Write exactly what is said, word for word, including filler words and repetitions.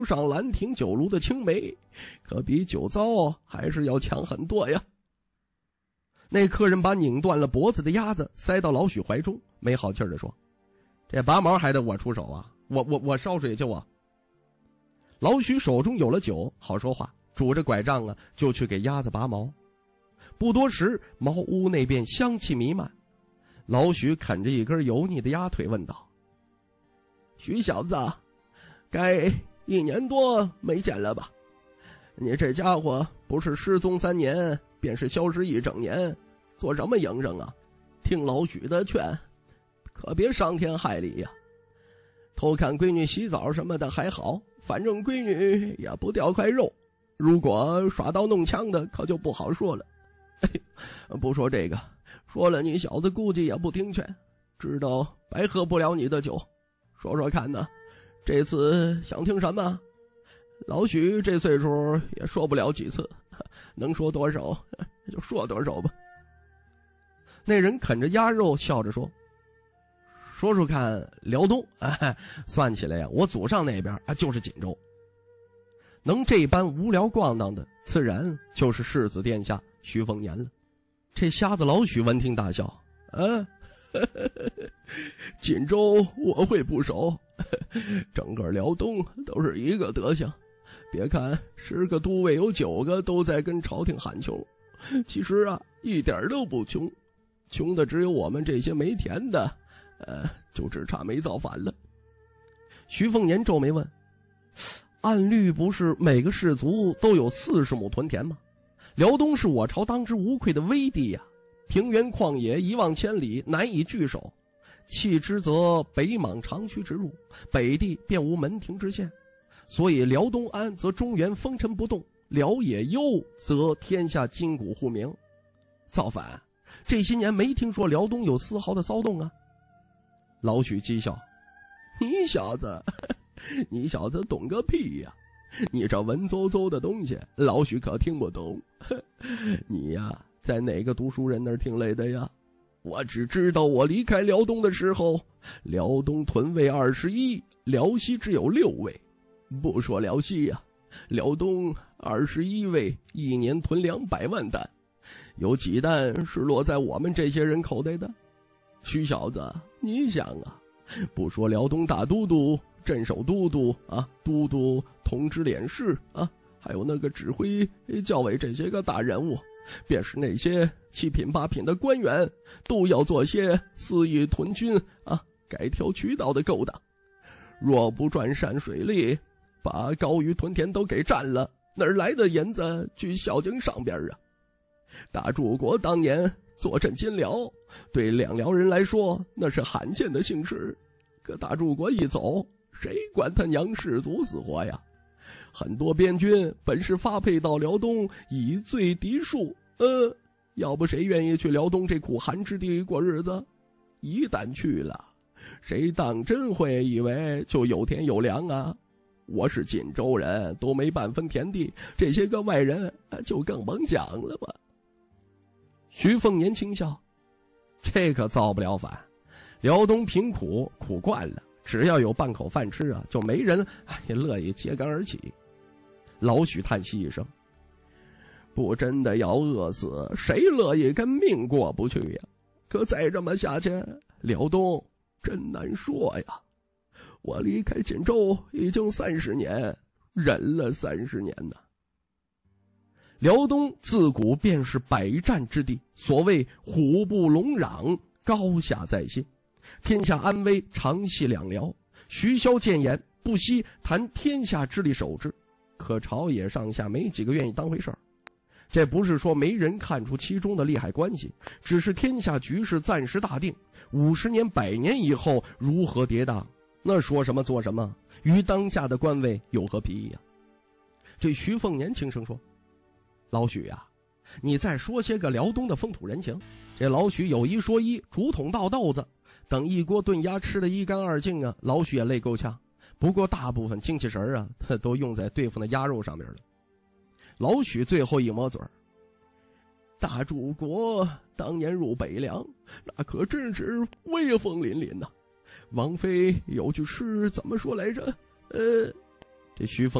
上兰亭酒炉的青梅，可比酒糟还是要强很多呀。那客人把拧断了脖子的鸭子塞到老许怀中，没好气儿地说：“这拔毛还得我出手啊？我我我烧水去我。”老许手中有了酒，好说话，拄着拐杖啊，就去给鸭子拔毛。不多时，茅屋那边香气弥漫。老许啃着一根油腻的鸭腿问道：“许小子，该一年多没见了吧？你这家伙不是失踪三年，便是消失一整年，做什么营生啊？听老许的劝，可别伤天害理呀。偷看闺女洗澡什么的还好，反正闺女也不掉块肉，如果耍刀弄枪的可就不好说了。不说这个，说了你小子估计也不听劝，知道白喝不了你的酒。说说看呢，这次想听什么？老许这岁数也说不了几次，能说多少就说多少吧。”那人啃着鸭肉笑着说：“说说看辽东，哎，算起来呀，我祖上那边啊就是锦州。能这般无聊逛荡的，自然就是世子殿下徐凤年了。”这瞎子老许闻听大笑：“啊，锦州我会不熟，整个辽东都是一个德行。别看十个都尉有九个都在跟朝廷喊穷，其实啊一点都不穷，穷的只有我们这些没田的，呃，就只差没造反了。”徐凤年皱眉问：“按律不是每个氏族都有四十亩屯田吗？辽东是我朝当之无愧的威地呀、啊，平原旷野一望千里，难以据守。弃之则北莽长驱直入，北地便无门庭之县。所以辽东安则中原风尘不动，辽也忧则天下筋骨互鸣。造反这些年没听说辽东有丝毫的骚动啊。”老许讥笑：“你小子你小子懂个屁呀、啊！你这文绉绉的东西老许可听不懂。你呀在哪个读书人那儿听来的呀？我只知道我离开辽东的时候，辽东屯卫二十一，辽西只有六位。不说辽西呀、啊，辽东二十一位，一年囤两百万担，有几担是落在我们这些人口袋的？徐小子，你想啊，不说辽东大都督、镇守都督啊、都督同知敛士啊，还有那个指挥教委这些个大人物，便是那些七品八品的官员，都要做些肆意屯军啊、改条渠道的勾当。若不赚善水利，把高于屯田都给占了，哪儿来的银子去孝敬上边啊？大柱国当年坐镇金辽，对两辽人来说那是罕见的幸事。可大柱国一走，谁管他娘士卒死活呀？很多边军本是发配到辽东以罪敌庶，呃，要不谁愿意去辽东这苦寒之地过日子？一旦去了，谁当真会以为就有田有粮啊？我是锦州人，都没半分田地，这些个外人就更甭讲了吧。”徐凤年轻笑：“这可造不了反，辽东贫苦苦惯了，只要有半口饭吃啊，就没人也乐意揭竿而起。”老许叹息一声：“不真的要饿死，谁乐意跟命过不去呀？可再这么下去，辽东真难说呀。我离开锦州已经三十年，忍了三十年呢。”辽东自古便是百战之地，所谓虎不龙壤，高下在心。天下安危常系两辽，徐骁谏言，不惜谈天下之力守之，可朝野上下没几个愿意当回事儿。这不是说没人看出其中的利害关系，只是天下局势暂时大定，五十年百年以后如何跌宕，那说什么做什么，与当下的官位有何裨益呀？这徐凤年轻声说：“老许呀、啊，你再说些个辽东的风土人情。”这老许有一说一，竹筒倒豆子，等一锅炖鸭吃得一干二净啊，老许也累够呛。不过大部分精气神啊，他都用在对付那鸭肉上面了。老许最后一抹嘴儿：“大柱国当年入北凉，那可真是威风凛凛呐、啊。王菲有句诗怎么说来着？呃， 这徐凤